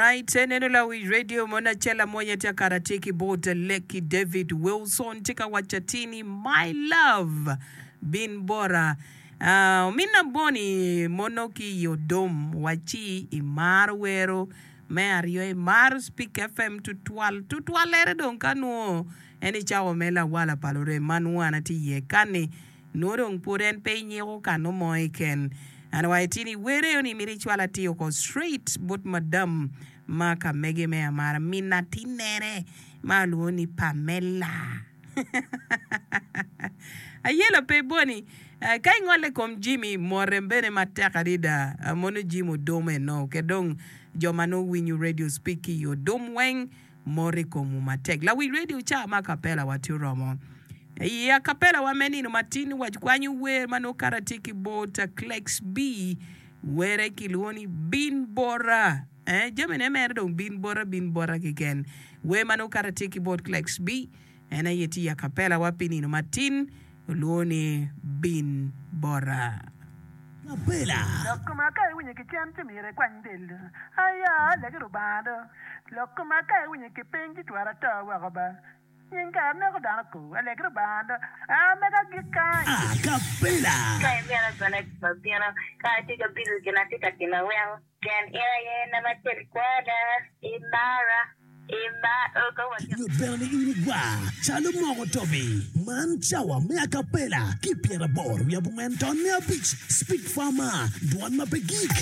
right, Senenula we radio mona chela moya tia karatiki bota Leki David Wilson tika wachatini my love bin bora mina boni monoki yodom wachi imar wero me ario imar speak FM tutwal ere don kanu eni chawo mela wala palore manuana ti ye kane norong puren penye ko kanu moiken and waitini were oni mirichuality ko straight but madam maka mege me amara minatinere maluoni Pamela ayela pe boni kai ngole kom Jimmy morembene mataka rida mono Jimo dome no kedong jomano winyu radio speaking yo dom weng more komu matek la we radio cha makapela waturomo ya kapela wa menino matini wajkwanyu we mano karatiki bota Clex B were kiluoni bin bora jemene merdo bin bora kiken we mano karatiki bot Clex B ena yeti ya kapela wa pinino matin luoni bin bora kapela lokuma kai winye kichanti mire kwandel aya legero bado lokuma kai winye kipengi twara tawa goba Inga nego danako, alegre banda, mega gikai. Kapela. Kai mera connect papiano, kai tika bilu kina tika tina well. Can area na matel kwada, imara, Yo berni inigwa, chalo mongo tobi. Man chawa mea kapela, kipiera bor, ya bumenton mea beach, speak farmer, duan mapegik.